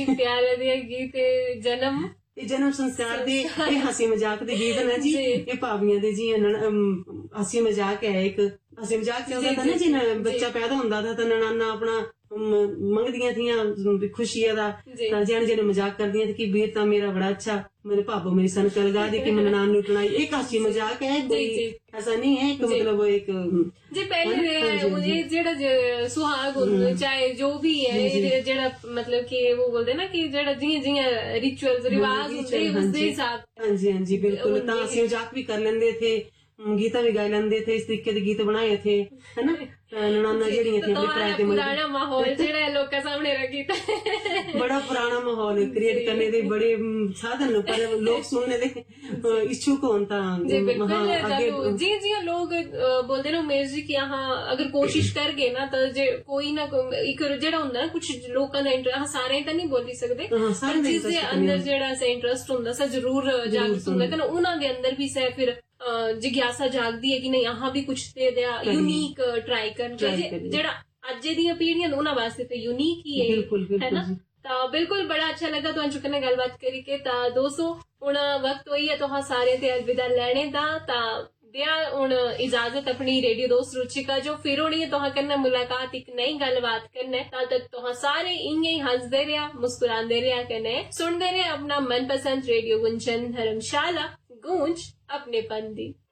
प्यारे दे गीत जन्म जन्म संस्कार दे हासी मजाक दे गीत ने जी ये भावियां दे जी हासी मजाक है एक हासी मजाक चलदा था ना जी बच्चा पैदा हुंदा था तो ननाना अपना मंगदियां थियां खुशियां दा जेने जेने मजाक करदियां थी कि वीर ता मेरा बड़ा अच्छा मेरे पापा मेरी सन लगा दी कि मैं ननान लुटना एक हासी मजाक है ऐसा नहीं है कि मतलब वो एक जी पहले जेड़ा सुहाग चाहे जो भी है जेड़ा मतलब कि वो बोलते ना कि जेड़ा जियां जियां रिचुअल्स रिवाज होंदे उसदे हिसाब हाँ जी बिल्कुल ता हासी मजाक भी कर लेंदे थे गीता भी गा लेंदे थे इस तरीके के गीत बनाए थे है ना ननाना जड़ियां थी अपने पुराना माहौल जेड़ा लोग सामने रखी था बड़ा पुराना माहौल क्रिएट करने दे बड़े साधन पर लोग सुनने दे इच्छुक होता जी जी लोग बोलते ना म्यूजिक यहाँ अगर कोशिश कर गए ना तो कोई ना एक जेड़ा हुंदा ना कुछ लोकां दा इंटरेस्ट सारे तां नहीं बोली सकदे पर जिसदे अंदर जेड़ा सा इंटरेस्ट हुंदा सा जरूर जागृत हुंदा कने उन्हां दे अंदर भी से फिर जिज्ञासा जागदी है कि नहीं यहाँ भी कुछ दे दिया यूनिक ट्राई करना जेड़ा अज्जे दियां पीढ़ियां उन्हां वास्ते तो यूनिक ही है ना तो बिल्कुल बड़ा अच्छा लगा तुहानू कन्नै गलबात करी के ता दोस्तों हुण वक्त होई है तुहां सारे ते अलविदा लैने दा ता दिया हुण इजाजत अपनी रेडियो दोस्त रुचिका जो फिर होनी है तुहां कन्नै मुलाकात एक नई गलबात कन्नै तद तक तुहां सारे इयां ही हसदे रेहा मुस्कुरांदे रेहा कन्नै सुनदे रेहा अपना मनपसंद रेडियो गुंजन धर्मशाला गूंज अपने पन दी।